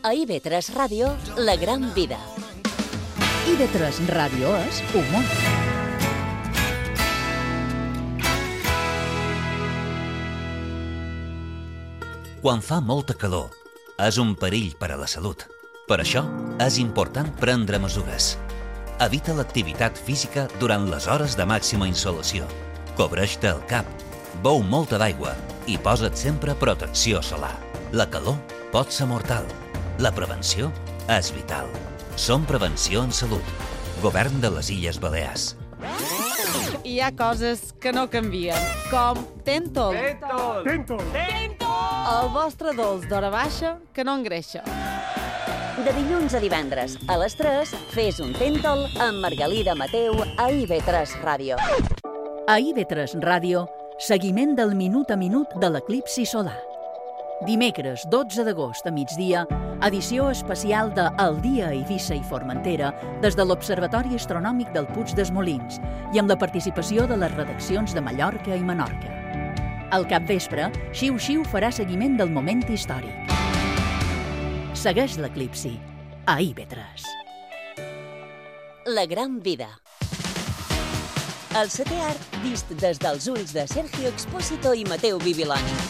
A IB3 Ràdio, La Gran Vida. IB3 Ràdio és humor. Quan fa molta calor, és un perill per a la salut. Per això, és important prendre mesures. Evita l'activitat física durant les hores de màxima insolació. Cobreix-te el cap, beu molta d'aigua i posa't sempre protecció solar. La calor pot ser mortal. La prevenció és vital. Som Prevenció en Salut. Govern de les Illes Balears. Hi ha coses que no canvien, com Tentol. Tentol! El vostre dolç d'hora baixa que no engreixa. De dilluns a divendres, a les 3, fes un Tentol amb Margalida Mateu a IB3 Ràdio. A IB3 Ràdio, seguiment del minut a minut de l'eclipsi solar. Dimecres 12 d'agost a migdia, edició especial de El dia a Eivissa i Formentera des de l'Observatori Astronòmic del Puig dels Molins i amb la participació de les redaccions de Mallorca i Menorca. Al capvespre, Xiu-Xiu farà seguiment del moment històric. Segueix l'eclipsi a IB3. La Gran Vida. El setè art vist des dels ulls de Sergio Expósito i Mateu Bibiloni.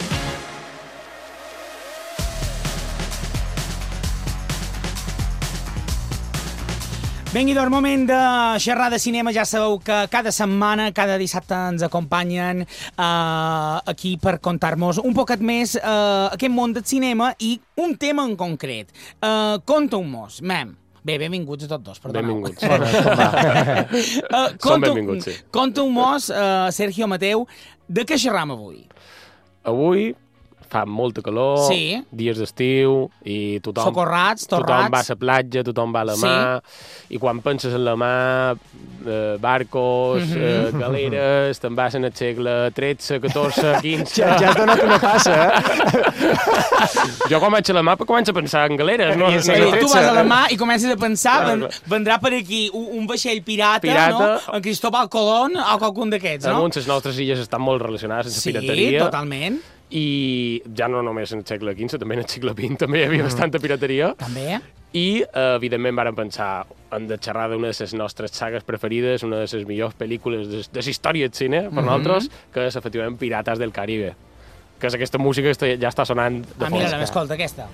Vinga, el moment de xerrar de cinema. Ja sabeu que cada setmana, cada dissabte ens acompanyen aquí per contar-nos un poquet més aquest món del cinema i un tema en concret. Conta-ho-mos, mem. Bé, benvinguts a tots dos, perdoneu. Benvinguts. Som benvinguts, sí. Conta-ho-mos, Sergio, Mateu, de què xerram avui? Avui fa molta calor, sí. Dies d'estiu, i tothom... Socorrats, torrats. Tothom va a la platja, tothom va a la mar, i quan penses en la mar, barcos, galeres, te'n vas en el segle XIII, XIV, XV... Ja has donat una passa, eh? Jo quan vaig a la mar començo a pensar en galeres, no? Tu vas a la mar i comences a pensar, vendrà per aquí un vaixell pirata, no? En Cristóbal Colón o qualcun d'aquests, no? Damunt, les nostres illes estan molt relacionades amb la pirateria. Sí, totalment. I ja no només en el segle XV, també en el segle XX també hi havia bastanta pirateria. També. I, evidentment, vàrem pensar en de xerrar d'una de les nostres sagues preferides, una de les millors pel·lícules de la història del cine, per nosaltres, que és, efectivament, Pirates del Caribe. Que és aquesta música que ja està sonant de fons. Mira, escolta, aquesta.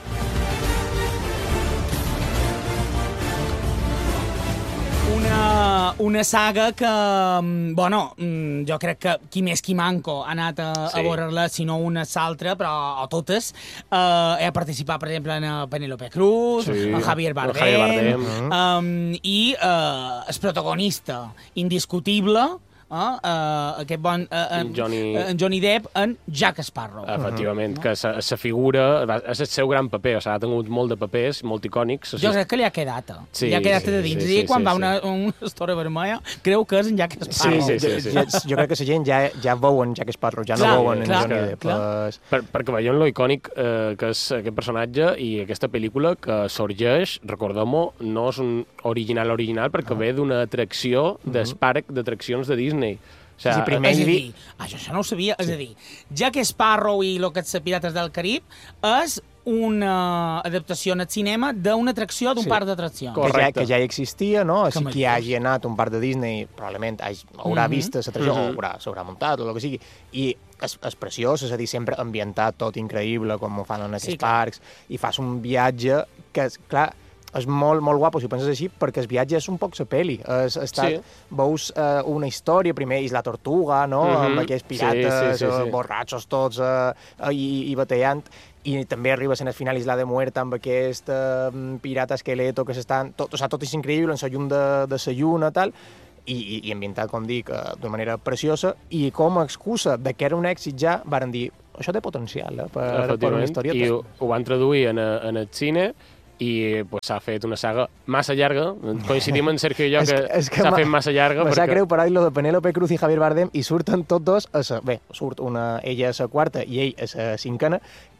Una saga que, bueno, jo crec que qui més qui manco ha anat a veure-la, si no una s'altra, però o totes. He participat, per exemple, en Penélope Cruz, en Javier Bardem, i el protagonista indiscutible, aquest bon en Johnny Depp en Jack Sparrow. Efectivament, que la figura és el seu gran paper, o sigui, ha tingut molt de papers, molt icònics. Jo crec que li ha quedat, li ha quedat de dins. I quan va una estora vermella, creu que és en Jack Sparrow. Jo crec que la gent ja veuen Jack Sparrow, ja no veuen en Johnny Depp. Perquè veiem lo icònic que és aquest personatge i aquesta pel·lícula que sorgeix, recordem-ho, no és un original, perquè ve d'una atracció del parc d'atraccions de Disney. O sigui, primer és a dir, això no ho sabia, és a dir, Jack Sparrow i el que és Pirates del Carib és una adaptació en el cinema d'una atracció d'un parc d'atraccions. Que ja existia, no? Si qui hagi anat a un parc de Disney probablement haurà vist l'atracció o s'haurà muntat o el que sigui. I és preciós, és a dir, sempre ambientat tot increïble com ho fan en aquests parcs i fas un viatge que, clar, és molt, molt guapo, si ho penses així, perquè el viatge és un poc la pel·li. Veus una història, primer Isla Tortuga, no? Amb aquests pirates borratxos tots i batallant, i també arribes en el final Isla de Muerta amb aquest pirata esqueleto que s'estan... Tot és increïble, en la llum de la lluna, tal, i ambientat, com dic, d'una manera preciosa, i com a excusa de que era un èxit ja, varen dir, això té potencial per una historieta. I ho van traduir en el cine, i s'ha fet una saga massa llarga. Coincidim en Sergio i jo que s'ha fet massa llarga. Me sap greu parar lo de Penélope Cruz i Javier Bardem i surten tots dos, ella és la quarta i ell és la cinquena, que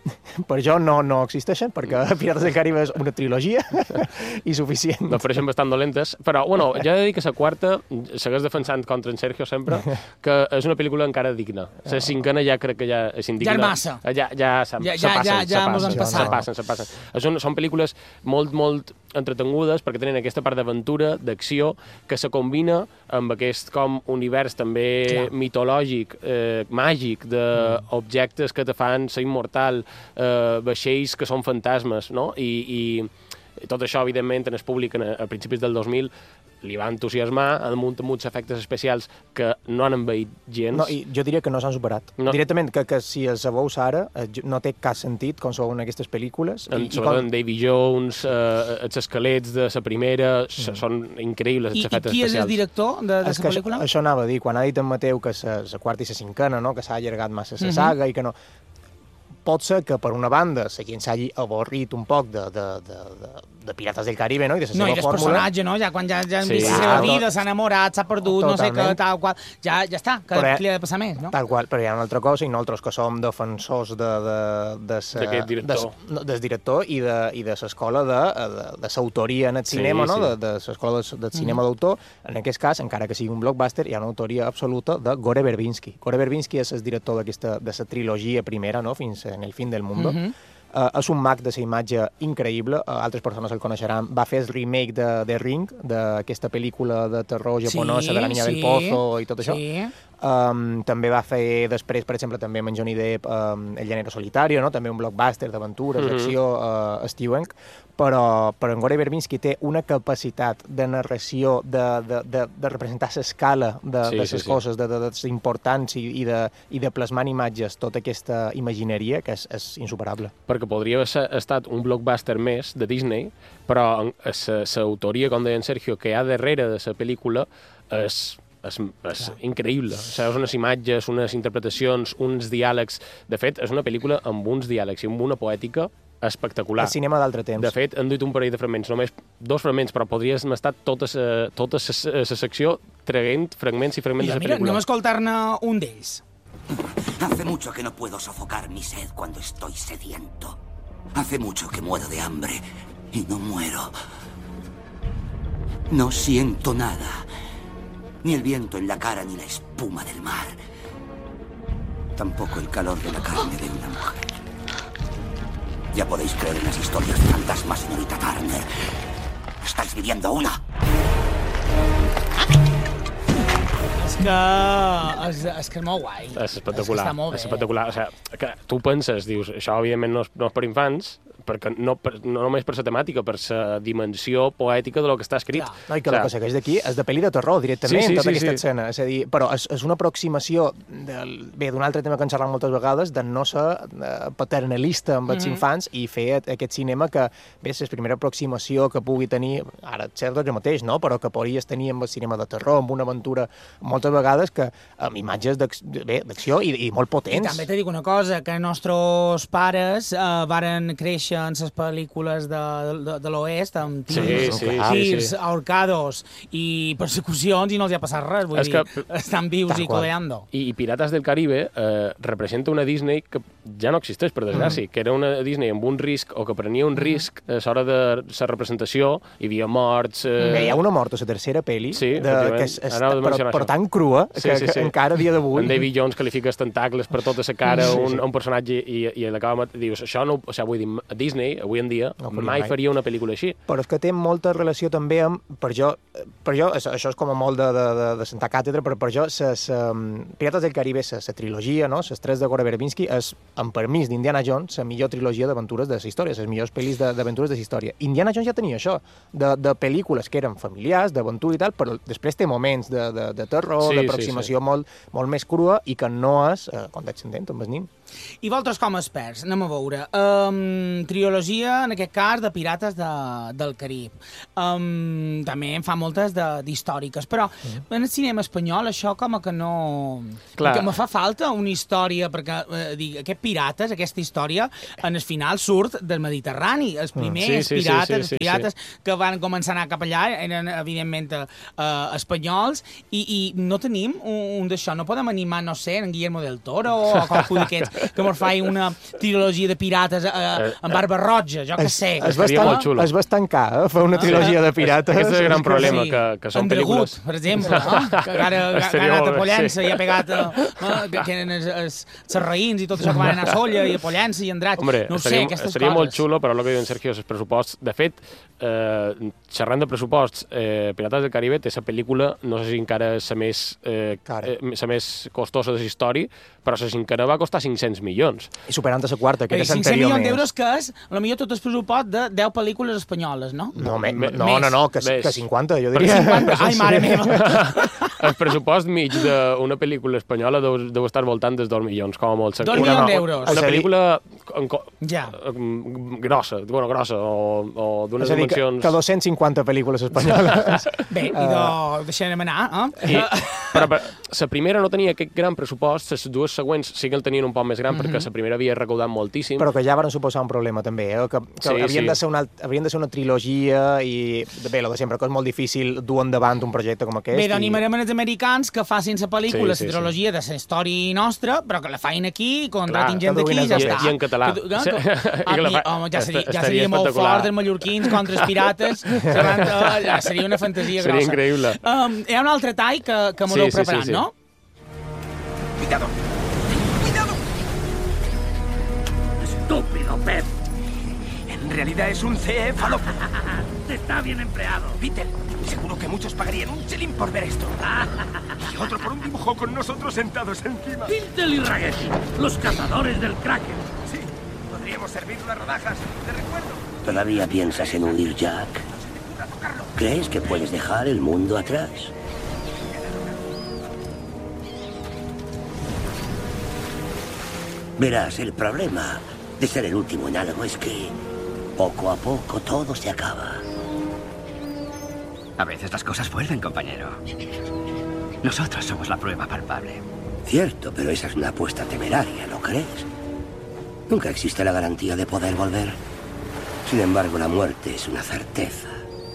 per jo no existeixen, perquè Pirates del Caribe és una trilogia i suficient. M'apareixen bastant dolentes, però, bueno, ja he de dir que la quarta, segueix defensant contra en Sergio sempre, que és una pel·lícula encara digna. La cinquena ja crec que ja és indigna. Ja és massa. Ja mos han passat. Se passen. Són pel·lícules molt entretengudes perquè tenen aquesta part d'aventura, d'acció, que se combina amb aquest com univers també mitològic, màgic, d'objectes que te fan ser immortal, vaixells que són fantasmes, no? I tot això, evidentment, en el públic a principis del 2000 li va entusiasmar, amb uns efectes especials que no han envaït gens. No, i jo diria que no s'han superat. No. Directament, que si els veus ara, no té cap sentit com són aquestes pel·lícules. Sobretot en Davy Jones, els esquelets de la primera, són increïbles els efectes especials. I qui és el director de la pel·lícula? Això anava a dir, quan ha dit en Mateu que la quarta i la cinquena, no? Que s'ha allargat massa la saga i que no... Pot ser que, per una banda, la gent s'hagi avorrit un poc de Pirates del Caribe, no? I de la seva fórmula. No, i del personatge, no? Ja quan ja han vist la seva vida, s'ha enamorat, s'ha perdut, no sé què, tal qual... Ja està, que li ha de passar més, no? Tal qual, però hi ha una altra cosa, i nosaltres que som defensors d'aquest director. Del director i de l'escola de l'autoria en el cinema, no? De l'escola del cinema d'autor. En aquest cas, encara que sigui un blockbuster, hi ha una autoria absoluta de Gore Verbinski. Gore Verbinski és el director de la trilogia primera, no? Fins en el fin del mundo. És un mag de la imatge increïble, altres persones el coneixeran. Va fer el remake de The Ring, d'aquesta pel·lícula de terror japonesa de la Niña del Pozo i tot això. També va fer després, per exemple, també amb en Johnny Depp El Llanero Solitario, no? També un blockbuster d'aventures, d'acció estiuenc, però en Gore Verbinski té una capacitat de narració, de representar l'escala de les coses, de l'importància i de plasmar en imatges tota aquesta imagineria que és insuperable. Perquè podria haver estat un blockbuster més de Disney, però l'autoria, com deia en Sergio, que hi ha darrere de la pel·lícula és increïble. O sigui, és unes imatges, unes interpretacions, uns diàlegs. De fet, és una pel·lícula amb uns diàlegs i amb una poètica espectacular. El cinema d'altre temps. De fet, han dit un parell de fragments, només 2 fragments, però podria haver estat tota la secció traient fragments i fragments de la pel·lícula. Anem a escoltar-ne un d'ells. Hace mucho que no puedo sofocar mi sed cuando estoy sediento. Hace mucho que muero de hambre y no muero. No siento nada. Ni el viento en la cara ni la espuma del mar. Tampoco el calor de la carne de una mujer. Ya podéis creer en las historias de fantasmas, señorita Turner. ¿Estáis viviendo una? És que és molt guai. És espectacular. És que està molt bé. És espectacular. O sigui, que tu penses, dius, això evidentment no és per infants, perquè no només per la temàtica, per la dimensió poètica de lo que està escrit. No, i que el que segueix d'aquí és de pel·li de terror, directament, tota aquesta escena. És a dir, però és una aproximació, d'un altre tema que hem xerrat moltes vegades, de no ser paternalista amb els infants i fer aquest cinema que, bé, és la primera aproximació que pugui tenir, ara cert el mateix, no? Però que podries tenir amb el cinema de terror, amb una aventura, moltes vegades que amb imatges d'acció i molt potents. I també te dic una cosa, que els nostres pares varen créixer en les pel·lícules de l'oest, amb tirs, ahorcados i persecucions, i no els ha passat res, vull dir, estan vius i coleando. I Pirates del Caribe representa una Disney que ja no existeix, per desgràcia, que era una Disney amb un risc, o que prenia un risc a l'hora de la representació, hi havia morts... Hi ha una mort a la tercera pel·li, però tan crua, que encara a dia d'avui... En Davy Jones que li fiques tentacles per tota la cara a un personatge i l'acaba... Dius, això no... O sigui, vull dir, Disney, avui en dia, mai faria una pel·lícula així. Però és que té molta relació també amb... Per jo això és com a molt de sentar càtedra, però per jo, Pirates del Caribe, la trilogia, no? Les 3 de Gore Verbinski, és, amb permís d'Indiana Jones, la millor trilogia d'aventures de la història, les millors pel·lis d'aventures de la història. Indiana Jones ja tenia això, de pel·lícules que eren familiars, d'aventura i tal, però després té moments de terror, d'aproximació molt més crua i que no és condescendent amb el nin. I vosaltres com a experts, anem a veure, trilogia, en aquest cas, de Pirates del Carib. També en fa moltes d'històriques, però en el cinema espanyol això com que no... Que me fa falta una història, perquè aquest Pirates, aquesta història, en el final surt del Mediterrani. Els primers pirates que van començar a anar cap allà eren, evidentment, espanyols, i no tenim un d'això. No podem animar, no sé, en Guillermo del Toro o qualcú d'aquests que mos faci una trilogia de pirates amb barba roja, jo què sé. És bastant car, fer una trilogia de pirates. Aquest és el gran problema, que són pel·lícules... per exemple, que ara ha anat a Pollença i ha pegat que eren els raïns i tot això que van anar a Solla i a Pollença i a Andratx. Hombre, no sé, aquestes estaria coses. molt xulo, però el que diuen Sergio és el pressupost. De fet, xerrant de pressuposts, Pirates del Caribe té la pel·lícula, no sé si encara és la més costosa de la història, però la cinquena va costar 500 milions. I superant la quarta, que era 500 milions d'euros, que és, potser tot el pressupost de 10 pel·lícules espanyoles, no? No, que 50, jo diria. 50? Ai, mare meva! El pressupost mig d'una pel·lícula espanyola deu estar voltant dels 2 milions, com a molt. 2 milions d'euros. Una pel·lícula grossa, o d'unes dimensions... Que 250 pel·lícules espanyoles. Bé, deixarem anar, Però la primera no tenia aquest gran pressupost, les dues següents sí que el tenien un poc més gran, perquè la primera havia recaudat moltíssim. Però que ja van suposar un problema, també, que havien de ser una trilogia i, bé, el de sempre, que és molt difícil dur endavant un projecte com aquest. Bé, doncs animarem els americans que facin la pel·lícula, la trilogia de la història nostra, però que la facin aquí, contratin gent d'aquí i ja està. I en català. Ja seria molt fort els mallorquins contra els pirates, seria una fantasia grossa. Seria increïble. Hi ha un altre tall que m'ho heu preparat, no? ¡Cuidado! ¡Cuidado! ¡Estúpido, Pep! En realidad es un céfalo. Está bien empleado. Peter, seguro que muchos pagarían un chelín por ver esto. Y otro por un dibujo con nosotros sentados encima. Pintel y Ragetti, los cazadores del Kraken. Sí, podríamos servir unas rodajas de recuerdo. ¿Todavía piensas en huir, Jack? ¿Crees que puedes dejar el mundo atrás? Verás, el problema de ser el último en algo es que poco a poco todo se acaba. A veces las cosas vuelven, compañero. Nosotros somos la prueba palpable. Cierto, pero esa es una apuesta temeraria, ¿no crees? Nunca existe la garantía de poder volver. Sin embargo, la muerte es una certeza.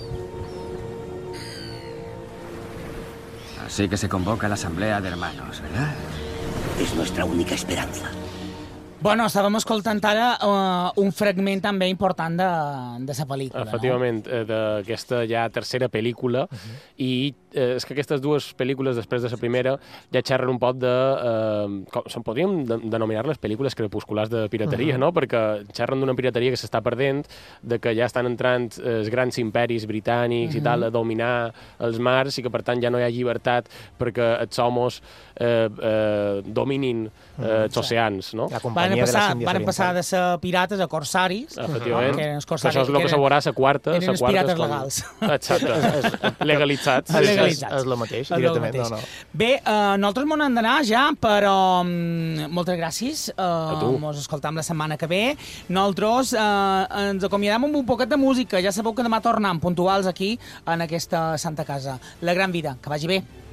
Así que se convoca la asamblea de hermanos, ¿verdad? Es nuestra única esperanza. Bueno, estàvem escoltant ara un fragment també important de la pel·lícula, Efectivament, d'aquesta ja tercera pel·lícula, i és que aquestes dues pel·lícules, després de la primera, ja xerren un poc de... podríem denominar les pel·lícules crepusculars de pirateria, no? Perquè xerren d'una pirateria que s'està perdent, de que ja estan entrant els grans imperis britànics i tal a dominar els mars i que, per tant, ja no hi ha llibertat perquè els homes dominin els oceans, no? Van passar de ser pirates a corsaris. Efectivament. Això és el que se veurà a la quarta. Eren els pirates legals. Exacte. Legalitzats. És el mateix, directament. Bé, nosaltres m'ho hem d'anar ja, però moltes gràcies. Ens escoltam la setmana que ve. Nosaltres ens acomiadem amb un poquet de música. Ja sabeu que demà tornem puntuals aquí, en aquesta Santa Casa. La gran vida. Que vagi bé.